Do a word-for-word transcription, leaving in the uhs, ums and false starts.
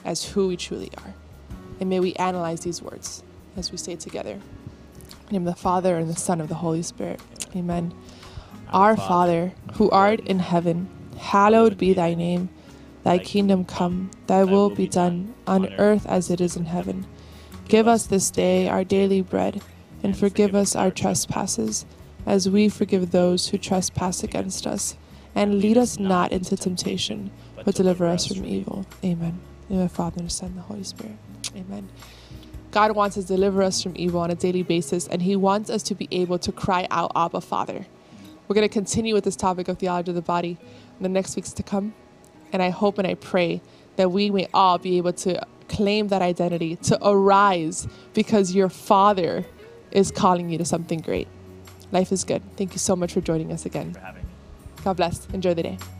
as who we truly are. And may we analyze these words as we say together. In the name of the Father, and the Son, and of the Holy Spirit. Amen. Our Father, who art in heaven, hallowed be thy name. Thy kingdom come, thy will be done, on earth as it is in heaven. Give us this day our daily bread, and forgive us our trespasses, as we forgive those who trespass against us. And lead us not into temptation, but deliver us from evil. Amen. In the name of the Father, and the Son, and the Holy Spirit. Amen. God wants to deliver us from evil on a daily basis, and he wants us to be able to cry out, Abba, Father. We're going to continue with this topic of theology of the body in the next weeks to come. And I hope and I pray that we may all be able to claim that identity, to arise, because your Father is calling you to something great. Life is good. Thank you so much for joining us again. For having me. God bless. Enjoy the day.